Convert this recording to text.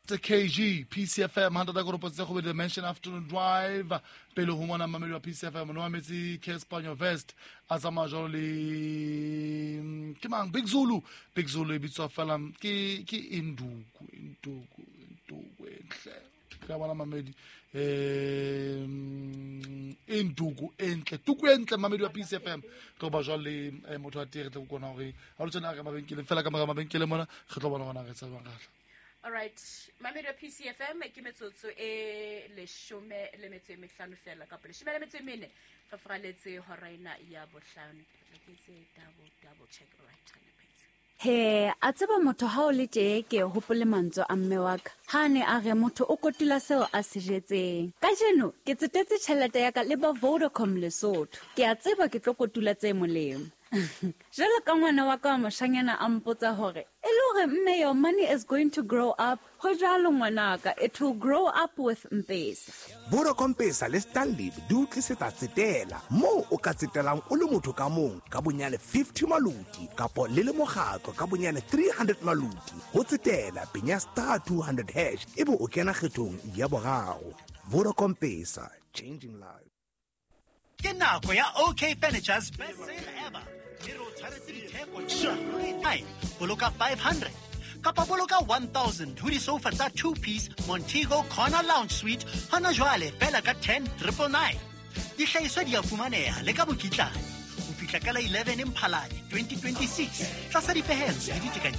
kg PCFM 100 with the mention afternoon drive pelo ho mona mamedi wa PCFM no ametsi Kespanyo West azama joli ke mang Big Zulu e bitswa fela ke induku enhle ka bona mamedi induku entle mamedi wa PCFM go ba joli motho a tere tle go kona hore ha lo tsena ka mabenkele fela ka mabenkele mona re tlo bona gona re tsa bangala. All right, mamedi wa PCFM ke metsotso e leshome le metso e mehlano fela ka pele shebele metso e mene fa fraletse horaina ya bohlano ke se double check right time. He a tseba motho ha o le tje ke hopole mantso a mme wa ka ha ne a re motho o kotula seo a se jetseng ka jeno ke tsetetse tšhelete ya ka le ba Vodacom Lesotho ke a tseba ke tlo kotula tse molemo jalo ka ngwana wa ka moshanyana a mpotsa hore mme your money is going to grow up ho jalo ngwanaka it will grow up with M-Pesa. Vodacom Pesa le Stanley di o tlisetsa tsetela mo o ka tsetelang o le motho ka mong ka bonyane 50 maluti kapo le mogatlo ka bonyane 300 maluti ho tsetela penya *200# ebe o kena kgethong ya boraro. Vodacom Pesa, changing lives. Ke nako ya OK Furniture's best sale ever. Boloka 500 kapa boloka 1000 ho di sofa tsa 2-piece Montego Corner Lounge Suite hana jwale fela ka 10,999. Di hlahiswa di a fumaneha le ka mokitlane ho fihla ka la 11 Mphalane 2026 tlasa dipehelo le ditekanyetso.